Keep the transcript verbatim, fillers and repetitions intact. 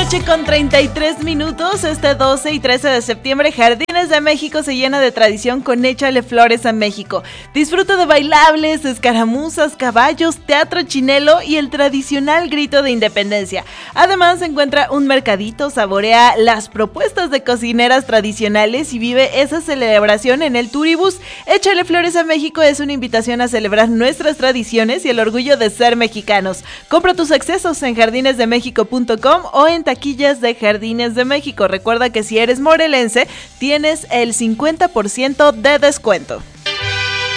noche con treinta y tres minutos. Este doce y trece de septiembre, Jardines de México se llena de tradición con Échale Flores a México. Disfruta de bailables, escaramuzas, caballos, teatro chinelo y el tradicional grito de independencia. Además, encuentra un mercadito, saborea las propuestas de cocineras tradicionales y vive esa celebración en el Turibús. Échale Flores a México es una invitación a celebrar nuestras tradiciones y el orgullo de ser mexicanos. Compra tus accesos en jardines de méxico punto com o en taquillas de Jardines de México. Recuerda que si eres morelense, tienes el cincuenta por ciento de descuento.